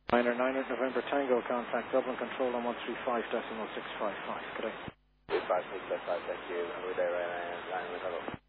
Niner November Tango, contact Dublin Control on 135.655. Good day. 35655, thank you. Have a good day, Ryan.